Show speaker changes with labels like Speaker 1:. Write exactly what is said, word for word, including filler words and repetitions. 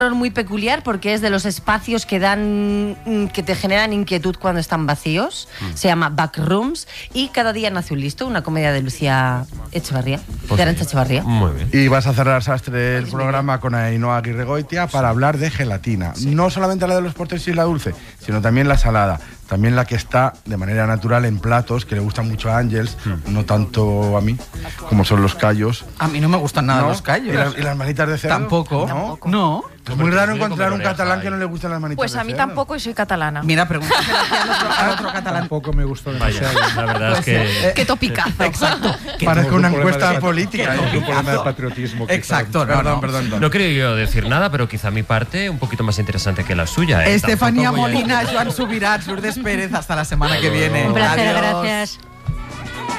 Speaker 1: muy peculiar porque es de los espacios que dan que te generan inquietud cuando están vacíos. Mm. Se llama Backrooms y Cada día nace un listo, una comedia de Lucía Echevarría, pues de Arantxa Echevarría.
Speaker 2: Muy bien.
Speaker 3: Y vas a cerrar, Sastre, el programa con Ainhoa Aguirregoitia para hablar de gelatina. Sí. No solamente la de los postres y la dulce, sino también la salada. También la que está de manera natural en platos, que le gustan mucho a Ángels, mm. no tanto a mí, como son los callos.
Speaker 4: A mí no me gustan nada
Speaker 3: ¿No?
Speaker 4: los callos.
Speaker 3: ¿Y, la, ¿Y las manitas de cerdo?
Speaker 4: Tampoco.
Speaker 3: ¿No?
Speaker 4: No.
Speaker 3: Es muy raro encontrar un catalán que no le gusten las manitas
Speaker 5: Pues
Speaker 3: de cerdo.
Speaker 5: a mí tampoco y soy catalana.
Speaker 4: Mira, pregúntaselo al otro, al otro catalán.
Speaker 6: Tampoco me gustó demasiado.
Speaker 2: Vaya, la verdad es que...
Speaker 5: Eh, Qué topicazo.
Speaker 4: Exacto.
Speaker 3: Parece una encuesta
Speaker 6: de,
Speaker 3: política.
Speaker 6: Es un problema de patriotismo.
Speaker 4: Exacto. No,
Speaker 3: perdón,
Speaker 4: no.
Speaker 3: perdón, perdón.
Speaker 2: No quería yo decir nada, pero quizá mi parte un poquito más interesante que la suya. ¿eh?
Speaker 4: Estefanía
Speaker 2: Molina,
Speaker 4: Molina, Joan Subirats, Lourdes Pérez, hasta la semana que viene.
Speaker 1: Un placer,
Speaker 4: Adiós.
Speaker 1: gracias.